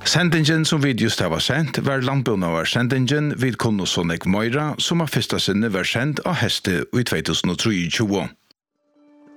Sendingen som vi just har sendt var landbunnavar-sendingen vid Konnossonek Moira som av fyrsta sinne var sendt av heste i 2023.